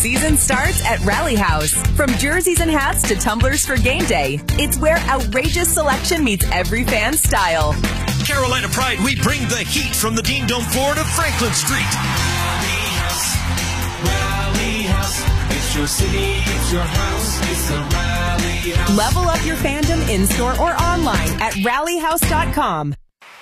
season starts at Rally House. From jerseys and hats to tumblers for game day, it's where outrageous selection meets every fan's style. Carolina Pride, we bring the heat from the Dean Dome floor to Franklin Street. Rally House, it's your city, it's your house, it's the Rally House. Level up your fandom in-store or online at rallyhouse.com.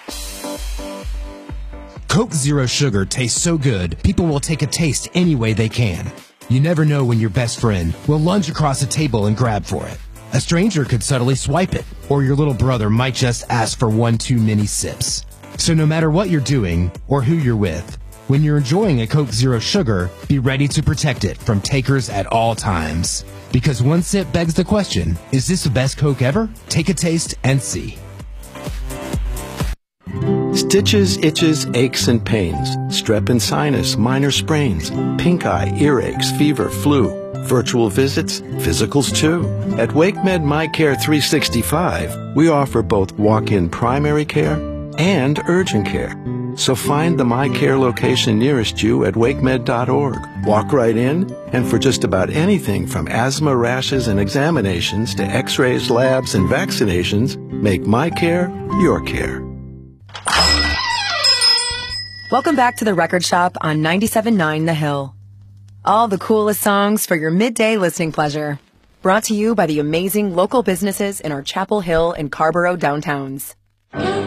Coke Zero Sugar tastes so good, people will take a taste any way they can. You never know when your best friend will lunge across a table and grab for it. A stranger could subtly swipe it, or your little brother might just ask for one too many sips. So no matter what you're doing or who you're with, when you're enjoying a Coke Zero Sugar, be ready to protect it from takers at all times. Because one sip begs the question, is this the best Coke ever? Take a taste and see. Stitches, itches, aches, and pains, strep and sinus, minor sprains, pink eye, earaches, fever, flu, virtual visits, physicals too. At WakeMed MyCare 365, we offer both walk-in primary care and urgent care. So find the MyCare location nearest you at wakemed.org. Walk right in, and for just about anything from asthma, rashes, and examinations to x-rays, labs, and vaccinations, make MyCare your care. Welcome back to the Record Shop on 97.9 The Hill. All the coolest songs for your midday listening pleasure. Brought to you by the amazing local businesses in our Chapel Hill and Carborough downtowns.